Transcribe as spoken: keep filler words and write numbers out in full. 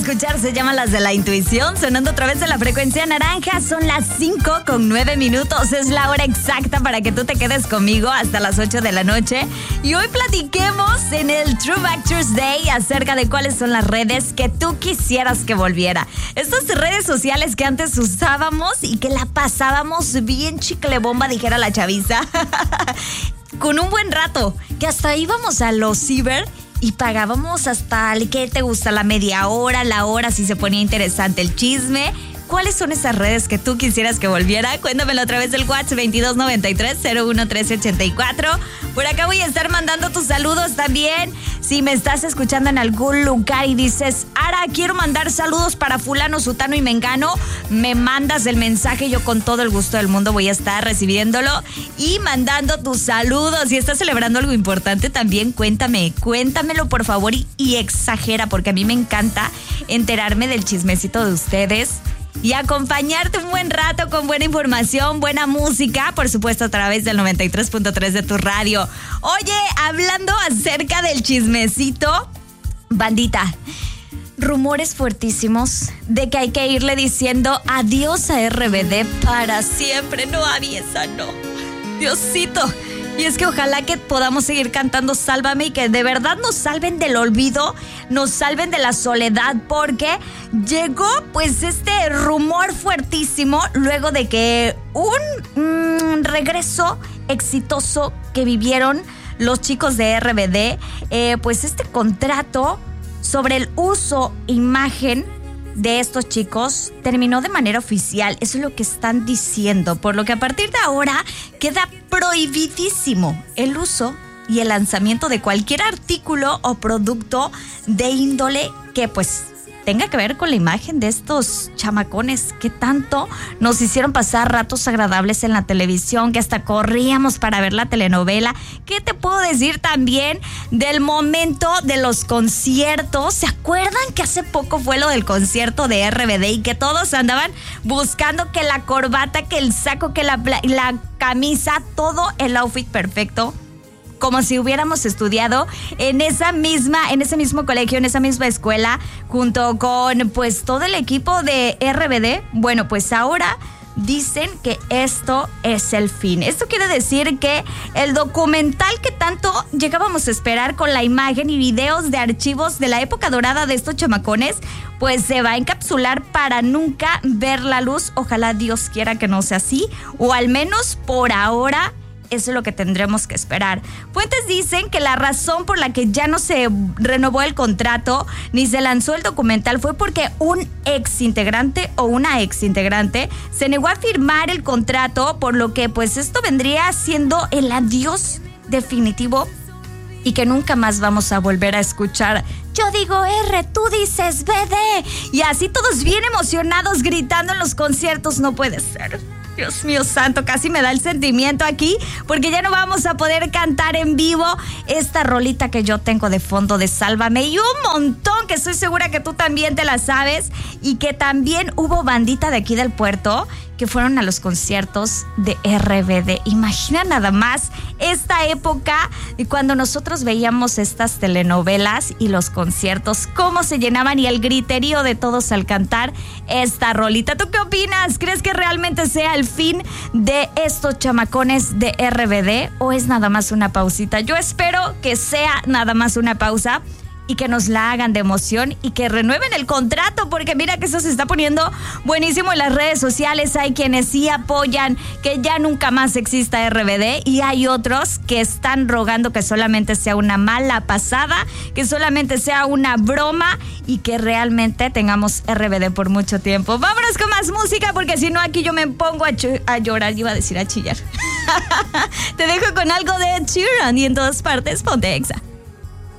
escuchar se llama Las de la Intuición, sonando a través de la frecuencia naranja. Son las cinco con nueve minutos. Es la hora exacta para que tú te quedes conmigo hasta las ocho de la noche. Y hoy platiquemos en el Throwback Day acerca de cuáles son las redes que tú quisieras que volviera. Estas redes sociales que antes usábamos y que la pasábamos bien chicle bomba, dijera la chaviza. Con un buen rato, que hasta íbamos a los ciber y pagábamos hasta, ¿qué te gusta? La media hora, la hora, si se ponía interesante el chisme. ¿Cuáles son esas redes que tú quisieras que volviera? Cuéntamelo a través del WhatsApp veintidós noventa y tres cero uno trece ochenta y cuatro. Por acá voy a estar mandando tus saludos también. Si me estás escuchando en algún lugar y dices, Ara, quiero mandar saludos para fulano, sutano y mengano, me mandas el mensaje. Yo con todo el gusto del mundo voy a estar recibiéndolo y mandando tus saludos. Si estás celebrando algo importante también, cuéntame, cuéntamelo por favor y, y exagera, porque a mí me encanta enterarme del chismecito de ustedes y acompañarte un buen rato con buena información, buena música, por supuesto a través del noventa y tres punto tres de tu radio. Oye, hablando acerca del chismecito, bandita, rumores fuertísimos de que hay que irle diciendo adiós a R B D para siempre. No, aviesa, no. Diosito. Y es que ojalá que podamos seguir cantando Sálvame y que de verdad nos salven del olvido, nos salven de la soledad, porque llegó pues este rumor fuertísimo luego de que un mmm, regreso exitoso que vivieron los chicos de R B D, eh, pues este contrato sobre el uso imagen de estos chicos terminó de manera oficial. Eso es lo que están diciendo, por lo que a partir de ahora queda prohibidísimo el uso y el lanzamiento de cualquier artículo o producto de índole que pues tenga que ver con la imagen de estos chamacones que tanto nos hicieron pasar ratos agradables en la televisión, que hasta corríamos para ver la telenovela. ¿Qué te puedo decir también del momento de los conciertos? ¿Se acuerdan que hace poco fue lo del concierto de R B D y que todos andaban buscando que la corbata, que el saco, que la, la camisa, todo el outfit perfecto? Como si hubiéramos estudiado en esa misma, en ese mismo colegio, en esa misma escuela, junto con pues todo el equipo de R B D. Bueno, pues ahora dicen que esto es el fin. Esto quiere decir que el documental que tanto llegábamos a esperar con la imagen y videos de archivos de la época dorada de estos chamacones, pues se va a encapsular para nunca ver la luz. Ojalá Dios quiera que no sea así, o al menos por ahora. Eso es lo que tendremos que esperar. Fuentes dicen que la razón por la que ya no se renovó el contrato ni se lanzó el documental fue porque un ex integrante o una ex integrante se negó a firmar el contrato, por lo que pues esto vendría siendo el adiós definitivo y que nunca más vamos a volver a escuchar. Yo digo R, tú dices B D. Y así todos bien emocionados gritando en los conciertos. No puede ser. Dios mío santo, casi me da el sentimiento aquí, porque ya no vamos a poder cantar en vivo esta rolita que yo tengo de fondo de Sálvame, y un montón que estoy segura que tú también te la sabes, y que también hubo bandita de aquí del puerto que fueron a los conciertos de R B D. Imagina nada más esta época de cuando nosotros veíamos estas telenovelas y los conciertos, cómo se llenaban y el griterío de todos al cantar esta rolita. ¿Tú qué opinas? ¿Crees que realmente sea el fin de estos chamacones de R B D o es nada más una pausita? Yo espero que sea nada más una pausa y que nos la hagan de emoción y que renueven el contrato, porque mira que eso se está poniendo buenísimo en las redes sociales. Hay quienes sí apoyan que ya nunca más exista R B D y hay otros que están rogando que solamente sea una mala pasada, que solamente sea una broma y que realmente tengamos R B D por mucho tiempo. Vámonos con más música, porque si no aquí yo me pongo a, ch- a llorar, iba a decir a chillar. Te dejo con algo de Ed Sheeran y en todas partes ponte Exa.